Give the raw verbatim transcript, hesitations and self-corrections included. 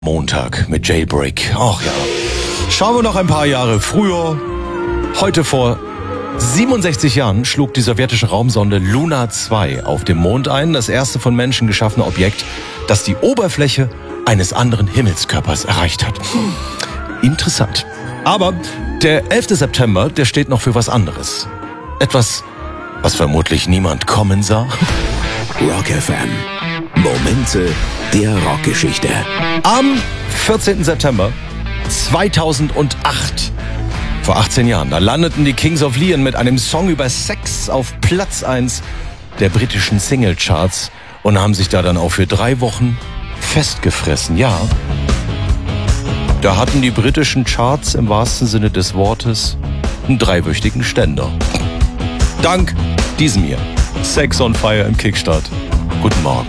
Montag mit Jailbreak. Ach ja. Schauen wir noch ein paar Jahre früher. Heute vor siebenundsechzig Jahren schlug die sowjetische Raumsonde Luna zwei auf dem Mond ein. Das erste von Menschen geschaffene Objekt, das die Oberfläche eines anderen Himmelskörpers erreicht hat. Interessant. Aber der elfte September, der steht noch für was anderes. Etwas, was vermutlich niemand kommen sah. Rock F M. Momente der Rockgeschichte. Am vierzehnten September zweitausendacht, vor achtzehn Jahren, da landeten die Kings of Leon mit einem Song über Sex auf Platz eins der britischen Singlecharts und haben sich da dann auch für drei Wochen festgefressen. Ja, da hatten die britischen Charts im wahrsten Sinne des Wortes einen dreiwöchigen Ständer. Dank diesem hier. Sex on Fire im Kickstart. Guten Morgen.